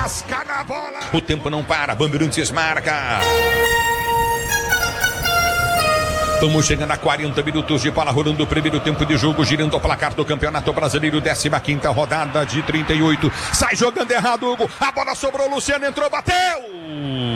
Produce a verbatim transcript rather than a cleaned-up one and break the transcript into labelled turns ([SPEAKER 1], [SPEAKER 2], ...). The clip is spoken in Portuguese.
[SPEAKER 1] Casca na bola.
[SPEAKER 2] O tempo não para, Bandeirantes marca. Estamos chegando a quarenta minutos de bola rolando o primeiro tempo de jogo, girando o placar do Campeonato Brasileiro, décima quinta rodada de trinta e oito. Sai jogando errado, Hugo. A bola sobrou, Luciano entrou, bateu!